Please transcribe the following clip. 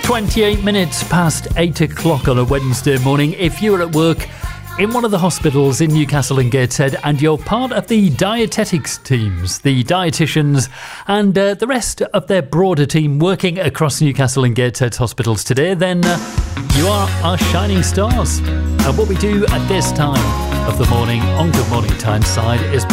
28 minutes past 8 o'clock on a Wednesday morning. If you're at work in one of the hospitals in Newcastle and Gateshead and you're part of the dietetics teams, the dietitians and the rest of their broader team working across Newcastle and Gateshead hospitals today, then you are our shining stars. And what we do at this time of the morning on Good Morning Tyneside is